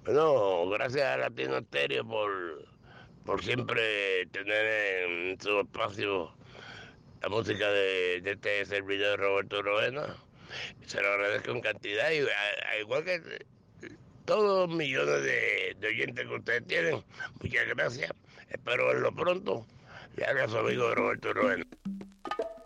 Bueno, gracias a Latino Stereo por siempre tener en su espacio la música de este servidor Roberto Roena. Se lo agradezco en cantidad y a igual que todos los millones de oyentes que ustedes tienen, muchas gracias. Espero verlo pronto. Le habla su amigo Roberto Roena.